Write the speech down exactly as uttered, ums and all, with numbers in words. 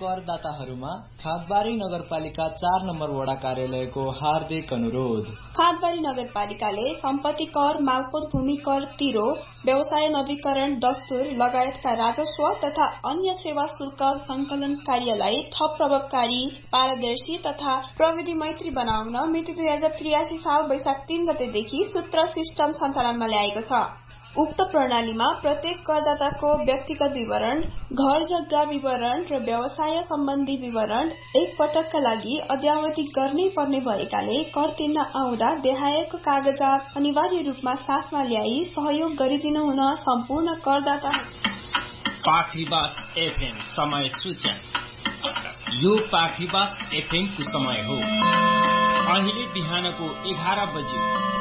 करदाताहरूमा खादबारी नगरपालिका चार नम्बर वडा कार्यालयको हार्दिक अनुरोध। खादबारी नगरपालिकाले सम्पत्ति कर, मालपोत भूमि कर तिरो, व्यवसाय नवीकरण दस्तुर लगायतका राजस्व तथा अन्य सेवा शुल्क संकलन कार्यलाई थप प्रभावकारी, पारदर्शी तथा प्रविधि मैत्री बनाउन मिति दुई हजार त्रियासी साल वैशाख तीन गतेदेखि सूत्र सिस्टम सञ्चालनमा ल्याएको छ। उक्त प्रणालीमा प्रत्येक करदाताको व्यक्तिगत विवरण, घर जग्गा विवरण र व्यवसाय सम्बन्धी विवरण एक पटकका लागि अद्यावधि गर्नै पर्ने भएकाले कर तिर्न आउँदा देखाएको कागजात अनिवार्य रूपमा साथमा ल्याई सहयोग गरिदिनु हुन सम्पूर्ण करदाता। पाखरीबास एफएम समय सूचना। यो पाखरीबास एफएम को समय हो। अहिले बिहानको एघार बजे